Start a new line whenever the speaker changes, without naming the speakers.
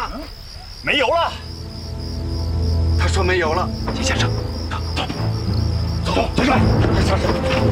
了，没油了。
他说没油了。
先下车，走，先生，快下车。